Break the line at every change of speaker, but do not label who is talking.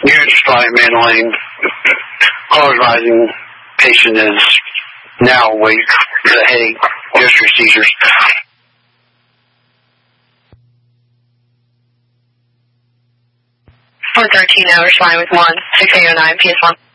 Units by Amanda Lane. Cause rising. Patient is now awake for the headache, history seizures.
413 hours, line with 1, 6809, PS1.